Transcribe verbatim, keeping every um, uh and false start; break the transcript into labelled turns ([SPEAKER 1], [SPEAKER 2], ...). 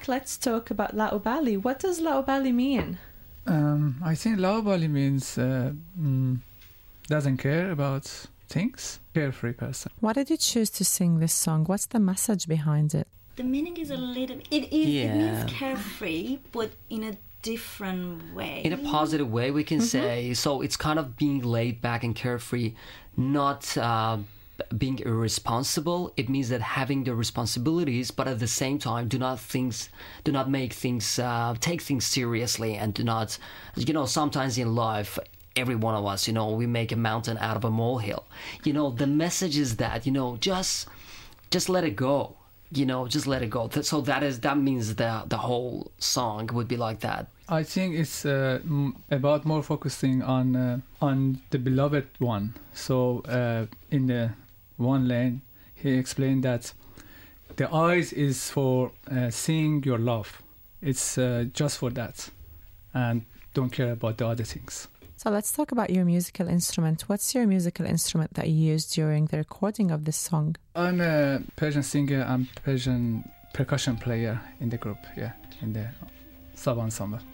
[SPEAKER 1] back, let's talk about Laubali. What does Laubali mean?
[SPEAKER 2] Um, I think Laubali means uh, mm, doesn't care about things, carefree person.
[SPEAKER 3] Why did you choose to sing this song? What's the message behind it?
[SPEAKER 4] The meaning is a little... It, is,
[SPEAKER 5] Yeah.
[SPEAKER 4] it means carefree, but in a different way.
[SPEAKER 5] In a positive way, we can
[SPEAKER 4] Mhm.
[SPEAKER 5] say. So it's kind of being laid back and carefree, not uh, being irresponsible. It means that having the responsibilities, but at the same time, do not things, do not make things, uh, take things seriously, and do not, you know, sometimes in life, every one of us, you know, we make a mountain out of a molehill. You know, the message is that, you know, just, just let it go. You know, just let it go. Th- So that is that means the the whole song would be like that.
[SPEAKER 2] I think it's uh, m- about more focusing on uh, on the beloved one. So uh, in the one lane, he explained that the eyes is for uh, seeing your love. It's uh, just for that, and don't care about the other things.
[SPEAKER 3] So let's talk about your musical instrument. What's your musical instrument that you used during the recording of this song?
[SPEAKER 2] I'm a Persian singer and Persian percussion player in the group. Yeah, in the sub ensemble.